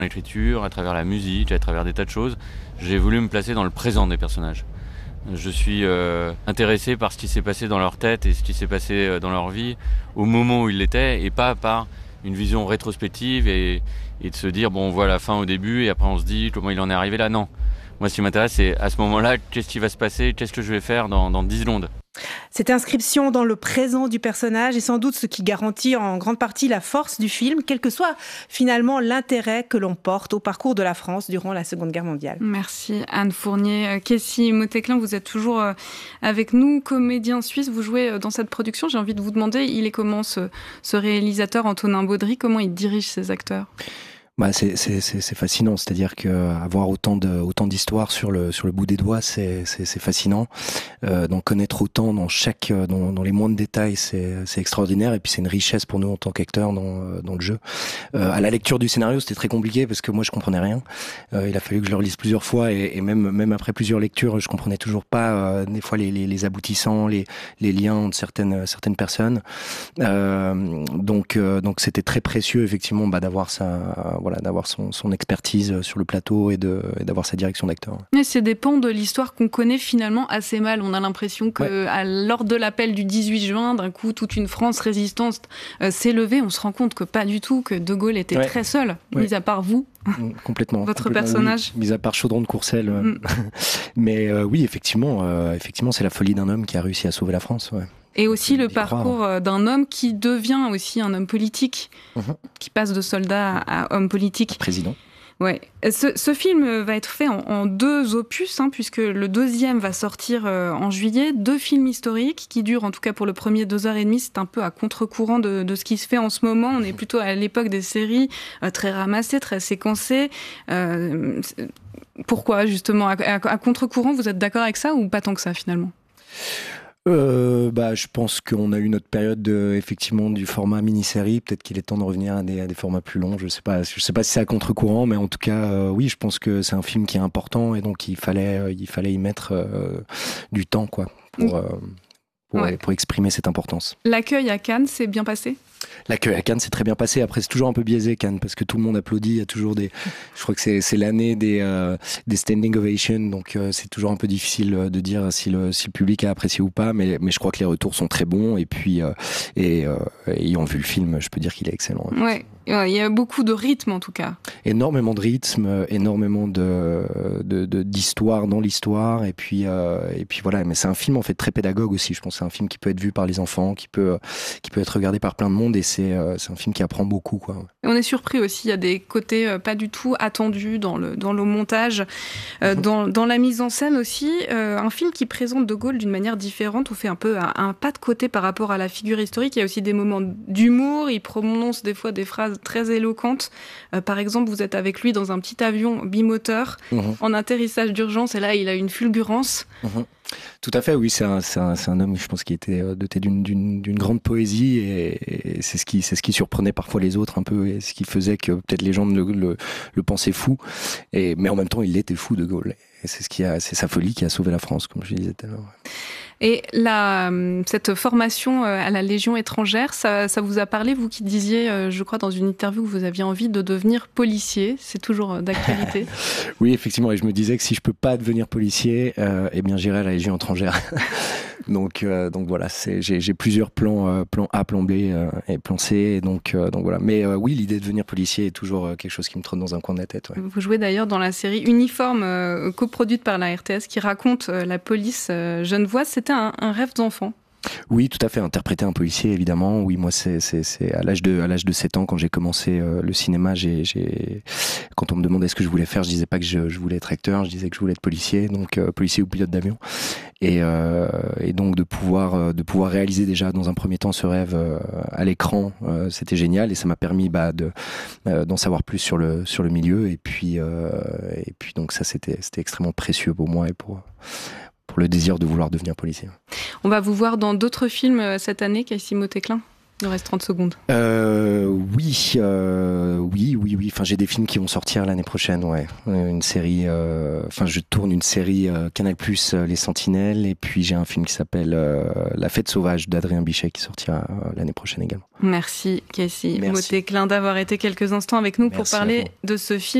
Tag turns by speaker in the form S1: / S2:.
S1: l'écriture, à travers la musique, à travers des tas de choses, j'ai voulu me placer dans le présent des personnages. Je suis intéressé par ce qui s'est passé dans leur tête et ce qui s'est passé dans leur vie au moment où ils l'étaient, et pas par une vision rétrospective et de se dire bon on voit la fin au début et après on se dit comment il en est arrivé là. Non. Moi ce qui m'intéresse c'est à ce moment-là qu'est-ce qui va se passer, qu'est-ce que je vais faire dans 10 secondes.
S2: Cette inscription dans le présent du personnage est sans doute ce qui garantit en grande partie la force du film, quel que soit finalement l'intérêt que l'on porte au parcours de la France durant la Seconde Guerre mondiale.
S3: Merci Anne Fournier. Kessie Moteklan, vous êtes toujours avec nous, comédien suisse, vous jouez dans cette production. J'ai envie de vous demander, il est comment ce réalisateur Antonin Baudry, comment il dirige ses acteurs ?
S4: C'est fascinant, c'est-à-dire qu'avoir autant d'histoires sur le bout des doigts, c'est fascinant. D'en connaître autant dans les moindres détails, c'est extraordinaire. Et puis c'est une richesse pour nous en tant qu'acteurs dans le jeu. À la lecture du scénario, c'était très compliqué parce que moi je comprenais rien. Il a fallu que je le relise plusieurs fois et même après plusieurs lectures, je comprenais toujours pas des fois les aboutissants, les liens entre certaines personnes. Donc c'était très précieux effectivement d'avoir d'avoir son expertise sur le plateau et d'avoir sa direction d'acteur.
S3: Mais c'est des pans de l'histoire qu'on connaît finalement assez mal. On a l'impression que lors de l'appel du 18 juin, d'un coup, toute une France résistante s'est levée. On se rend compte que pas du tout, que De Gaulle était très seul, mis à part vous.
S4: Complètement.
S3: Votre personnage.
S4: Oui, mis à part Chaudron de Courcelles. Mais oui, effectivement, c'est la folie d'un homme qui a réussi à sauver la France. Ouais.
S3: Et aussi le parcours d'un homme qui devient aussi un homme politique, qui passe de soldat à homme politique.
S4: Président.
S3: Ouais. Ce film va être fait en 2 opus, puisque le 2e va sortir en juillet. 2 films historiques qui durent, en tout cas pour le premier, 2h30. C'est un peu à contre-courant de ce qui se fait en ce moment. On est plutôt à l'époque des séries très ramassées, très séquencées. Pourquoi, justement, à contre-courant, vous êtes d'accord avec ça ou pas tant que ça, finalement ?
S4: Je pense qu'on a eu notre période effectivement du format mini-série. Peut-être qu'il est temps de revenir à des formats plus longs. Je sais pas si c'est à contre-courant, mais en tout cas, oui, je pense que c'est un film qui est important et donc il fallait y mettre du temps, quoi, pour exprimer cette importance.
S3: L'accueil à Cannes s'est bien passé ?
S4: L'accueil à Cannes s'est très bien passé. Après, c'est toujours un peu biaisé, Cannes, parce que tout le monde applaudit. Il y a toujours je crois que c'est l'année des standing ovations, donc c'est toujours un peu difficile de dire si le public a apprécié ou pas. Mais je crois que les retours sont très bons. Et puis, ayant vu le film, je peux dire qu'il est excellent.
S3: Ouais. Il y a beaucoup de rythme en tout cas.
S4: Énormément de rythme, énormément d'histoire dans l'histoire, et puis voilà. Mais c'est un film en fait très pédagogue aussi. Je pense que c'est un film qui peut être vu par les enfants, qui peut être regardé par plein de monde, et c'est un film qui apprend beaucoup, quoi.
S3: Et on est surpris aussi. Il y a des côtés pas du tout attendus dans le montage, dans la mise en scène aussi. Un film qui présente De Gaulle d'une manière différente. On fait un peu un pas de côté par rapport à la figure historique. Il y a aussi des moments d'humour. Il prononce des fois des phrases très éloquente. Par exemple, vous êtes avec lui dans un petit avion bimoteur en atterrissage d'urgence et là, il a une fulgurance.
S4: Tout à fait, oui, c'est un homme, je pense, qui était doté d'une grande poésie et c'est ce qui surprenait parfois les autres un peu et ce qui faisait que peut-être les gens le pensaient fou. Mais en même temps, il était fou, De Gaulle. Et c'est sa folie qui a sauvé la France, comme je disais tout à l'heure.
S3: Et cette formation à la Légion étrangère, ça vous a parlé, vous qui disiez, je crois, dans une interview que vous aviez envie de devenir policier. C'est toujours d'actualité.
S4: Oui, effectivement. Et je me disais que si je peux pas devenir policier, eh bien, j'irai à la Légion étrangère. Donc voilà, j'ai plusieurs plans A, plan B et plan C. Et donc voilà. Mais oui, l'idée de devenir policier est toujours quelque chose qui me trotte dans un coin de la tête. Ouais.
S3: Vous jouez d'ailleurs dans la série Uniforme, coproduite par la RTS, qui raconte la police genevoise. C'était un rêve d'enfant.
S4: Oui, tout à fait. Interpréter un policier, évidemment. Oui, moi, c'est à l'âge de 7 ans, quand j'ai commencé le cinéma, quand on me demandait ce que je voulais faire, je disais pas que je voulais être acteur, je disais que je voulais être policier, donc policier ou pilote d'avion. Et donc de pouvoir réaliser déjà dans un premier temps ce rêve à l'écran, c'était génial et ça m'a permis d'en savoir plus sur le milieu et puis donc ça c'était extrêmement précieux pour moi et pour le désir de vouloir devenir policier.
S3: On va vous voir dans d'autres films cette année, Kessie Moteklan. Il nous reste 30 secondes.
S4: Oui. Enfin, j'ai des films qui vont sortir l'année prochaine, ouais. Une série, je tourne une série Canal+, Les Sentinelles, et puis j'ai un film qui s'appelle La Fête sauvage d'Adrien Bichet qui sortira l'année prochaine également.
S3: Merci Cassie
S4: Merci.
S3: Motéclin d'avoir été quelques instants avec nous pour parler de ce film.